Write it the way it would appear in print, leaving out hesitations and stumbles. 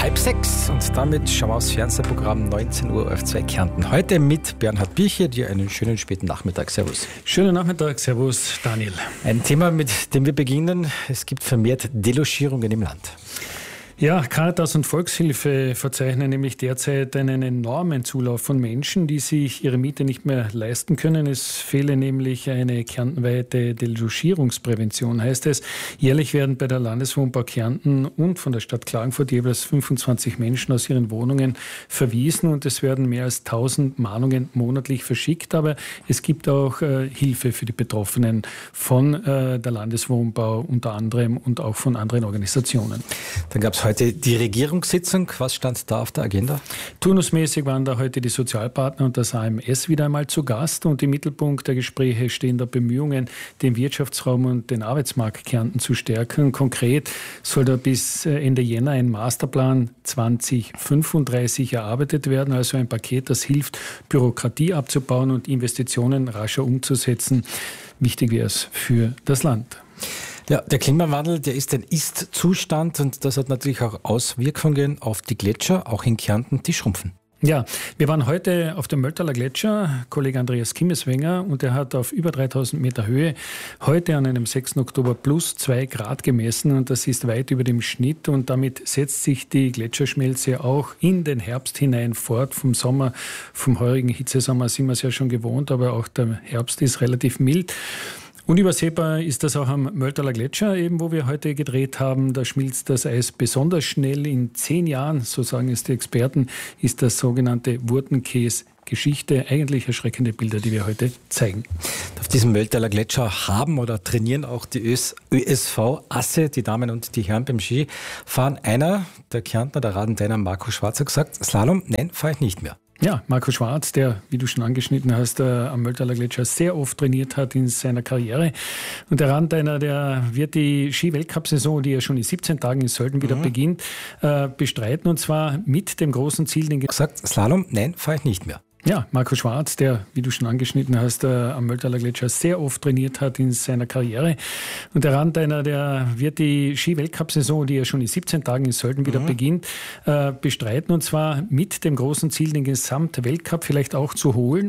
5:30 und damit schauen wir aufs Fernsehprogramm 19 Uhr auf 2 Kärnten. Heute mit Bernhard Birche, dir einen schönen späten Nachmittag. Servus. Schönen Nachmittag. Servus, Daniel. Ein Thema, mit dem wir beginnen. Es gibt vermehrt Delogierungen im Land. Ja, Caritas und Volkshilfe verzeichnen nämlich derzeit einen enormen Zulauf von Menschen, die sich ihre Miete nicht mehr leisten können. Es fehle nämlich eine kärntenweite Delogierungsprävention, heißt es. Jährlich werden bei der Landeswohnbau Kärnten und von der Stadt Klagenfurt jeweils 25 Menschen aus ihren Wohnungen verwiesen und es werden mehr als 1000 Mahnungen monatlich verschickt. Aber es gibt auch Hilfe für die Betroffenen von der Landeswohnbau unter anderem und auch von anderen Organisationen. Dann gab es heute die Regierungssitzung. Was stand da auf der Agenda? Turnusmäßig waren da heute die Sozialpartner und das AMS wieder einmal zu Gast. Und im Mittelpunkt der Gespräche stehen da Bemühungen, den Wirtschaftsraum und den Arbeitsmarkt Kärnten zu stärken. Konkret soll da bis Ende Jänner ein Masterplan 2035 erarbeitet werden. Also ein Paket, das hilft, Bürokratie abzubauen und Investitionen rascher umzusetzen. Wichtig wäre es für das Land. Ja, der Klimawandel, der ist ein Ist-Zustand und das hat natürlich auch Auswirkungen auf die Gletscher, auch in Kärnten, die schrumpfen. Ja, wir waren heute auf dem Mölltaler Gletscher, Kollege Andreas Kimmeswenger, und er hat auf über 3000 Meter Höhe heute an einem 6. Oktober plus 2 Grad gemessen und das ist weit über dem Schnitt und damit setzt sich die Gletscherschmelze auch in den Herbst hinein fort. Vom Sommer, vom heurigen Hitzesommer sind wir es ja schon gewohnt, aber auch der Herbst ist relativ mild. Unübersehbar ist das auch am Mölltaler Gletscher, eben wo wir heute gedreht haben. Da schmilzt das Eis besonders schnell. In 10 Jahren, so sagen es die Experten, ist das sogenannte Wurtenkäs Geschichte. Eigentlich erschreckende Bilder, die wir heute zeigen. Auf diesem Mölltaler Gletscher haben oder trainieren auch die ÖSV-Asse, die Damen und die Herren beim Skifahren. Einer, der Kärntner, der Radenteiner Marco Schwarz, hat gesagt, Slalom, nein, fahre ich nicht mehr. Ja, Marco Schwarz, der, wie du schon angeschnitten hast, am Mölltaler Gletscher sehr oft trainiert hat in seiner Karriere. Und der Randeiner, der wird die Ski-Weltcup-Saison, die ja schon in 17 Tagen in Sölden wieder beginnt, bestreiten. Und zwar mit dem großen Ziel, den gesagt, Slalom, nein, fahre ich nicht mehr. Ja, Marco Schwarz, der, wie du schon angeschnitten hast, am Mölltaler Gletscher sehr oft trainiert hat in seiner Karriere. Und der Randeiner, der wird die Ski-Weltcup-Saison, die ja schon in 17 Tagen in Sölden wieder beginnt, bestreiten. Und zwar mit dem großen Ziel, den Gesamtweltcup vielleicht auch zu holen.